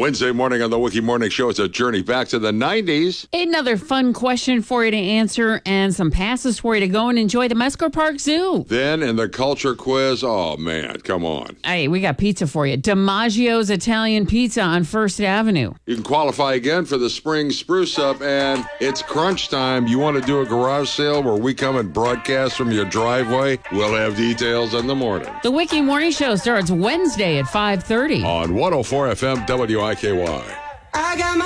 Wednesday morning on the Wiki Morning Show, it's a journey back to the 90s. Another fun question for you to answer and some passes for you to go and enjoy the Mesco Park Zoo. Then in the culture quiz, oh man, come on. Hey, we got pizza for you. DiMaggio's Italian Pizza on First Avenue. You can qualify again for the spring spruce up, and it's crunch time. You want to do a garage sale where we come and broadcast from your driveway? We'll have details in the morning. The Wiki Morning Show starts Wednesday at 5:30. On 104 FM WIKY.